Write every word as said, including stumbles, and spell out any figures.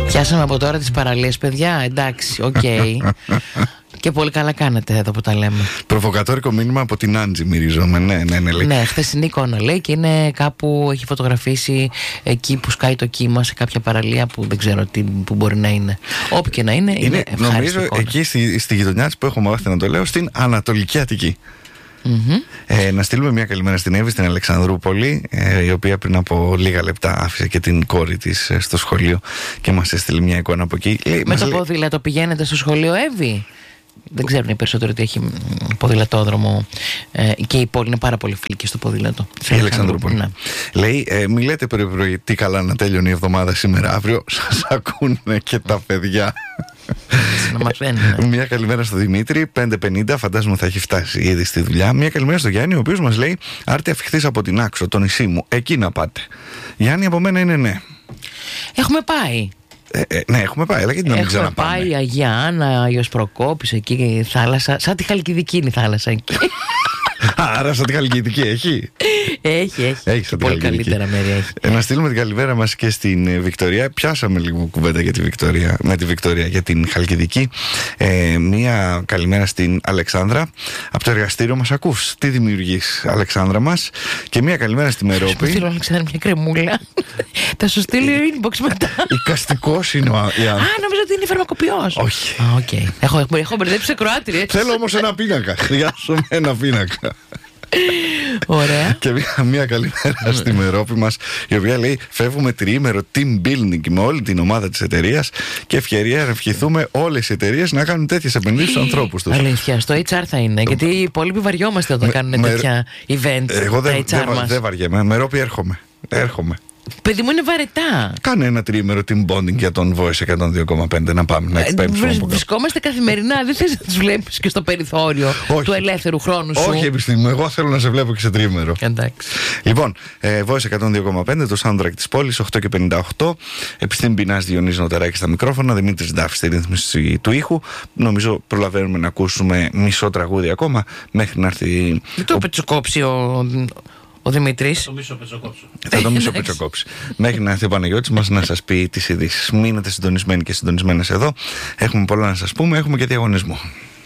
Πιάσαμε από τώρα τις παραλίες, παιδιά. Εντάξει, οκ. Okay. Και πολύ καλά κάνετε εδώ που τα λέμε. Προβοκατόρικο μήνυμα από την Άντζη, μυρίζομαι. Ναι, ναι, ναι. Λέει. Ναι, χθεσινή εικόνα λέει και είναι κάπου, έχει φωτογραφίσει εκεί που σκάει το κύμα σε κάποια παραλία που δεν ξέρω τι που μπορεί να είναι. Όπου και να είναι, είναι, είναι νομίζω εικόνα. Εκεί στη, στη γειτονιά που έχω μάθει να το λέω, στην Ανατολική Αττική. Mm-hmm. Ε, να στείλουμε μια καλημέρα στην Εύη, στην Αλεξανδρούπολη, ε, η οποία πριν από λίγα λεπτά άφησε και την κόρη της ε, στο σχολείο και μας έστειλε μια εικόνα από εκεί. Λέει, με το λέει... ποδήλατο πηγαίνετε στο σχολείο, Εύη? Δεν ξέρουν οι περισσότεροι ότι έχει ποδηλατόδρομο ε, και η πόλη είναι πάρα πολύ φιλική στο ποδήλατο. Η Αλεξανδρούπολη. Ναι. Λέει, ε, μη λέτε πρωί τι καλά να τέλειωνε η εβδομάδα σήμερα, αύριο σας ακούνε και τα παιδιά. Να μαθαίνουν. Μια καλημέρα στο Δημήτρη, πέντε πενήντα, φαντάζομαι θα έχει φτάσει ήδη στη δουλειά. Μια καλημέρα στο Γιάννη, ο οποίος μας λέει, άρτη αφιχθείς από την Άξο, το νησί μου, εκεί να πάτε. Γιάννη, από μένα είναι ναι. Έχουμε πάει. Ε, ε, ναι, έχουμε πάει, αλλά γιατί να μην ξαναπάμε. Έχουμε πάει Αγία Άννα, Άγιος Προκόπης, εκεί η θάλασσα, σαν τη Χαλκιδική είναι η θάλασσα εκεί. Άρα σαν τη Χαλκιδική έχει. Έχει, έχει. Έχει πολύ καλύτερα μέρη έχει. Ε, να στείλουμε την καλημέρα μας και στην ε, Βικτωρία. Πιάσαμε λίγο κουβέντα για τη Βικτωρία, με τη Βικτωρία για την Χαλκιδική. Ε, μία καλημέρα στην Αλεξάνδρα. Από το εργαστήριο μας ακούς. Τι δημιουργείς, Αλεξάνδρα μας. Και μία καλημέρα στη Μερόπη. Θέλω, Αλεξάνδρα, μια κρεμούλα. Θα σου στείλει inbox μετά. Οικαστικός είναι ο. Α, νόμιζα ότι είναι φαρμακοποιός. Όχι. Α, okay. Έχω, έχω μπερδέψει σε Κροάτρι. Θέλω όμως ένα πίνακα. Χρειάζομαι ένα πίνακα. Ωραία. Και μια, μια καλημέρα στη Μερόπη μας, η οποία λέει: φεύγουμε τριήμερο team building με όλη την ομάδα της εταιρείας και ευκαιρία να ευχηθούμε όλες οι εταιρείες να κάνουν τέτοιες επενδύσεις στους ανθρώπους τους. Αλήθεια, στο έιτς αρ θα είναι. Γιατί οι υπόλοιποι βαριόμαστε όταν κάνουν τέτοια events. Εγώ δεν δε βαριέμαι. Μερόπη, έρχομαι. Έρχομαι. Παιδί μου, είναι βαρετά. Κάνε ένα τριήμερο team bonding για τον Voice εκατόν δύο κόμμα πέντε να πάμε να εκπέμψουμε. Ε, βρισκόμαστε καθημερινά. Δεν θες να τους βλέπεις και στο περιθώριο Όχι. του ελεύθερου χρόνου σου? Όχι, επιστήμη μου. Εγώ θέλω να σε βλέπω και σε τριήμερο. Εντάξει. Λοιπόν, ε, Voice εκατόν δύο κόμμα πέντε, το soundtrack της πόλης, οκτώ και πενήντα οκτώ. Επιστήμη Πεινάς, Διονύση Νωτεράκη στα μικρόφωνα, Δημήτρης Ντάφης στη ρύθμιση του ήχου. Νομίζω προλαβαίνουμε να ακούσουμε μισό τραγούδι ακόμα μέχρι να έρθει. Δεν το πετσοκόψει ο. Ο Δημήτρης. Το μισό πετσοκόψω. Θα το μισό πετσοκόψει. Μέχρι να έρθει ο Παναγιώτης μας να σας πει τις ειδήσεις. Μείνετε συντονισμένοι και συντονισμένες εδώ. Έχουμε πολλά να σας πούμε. Έχουμε και διαγωνισμό.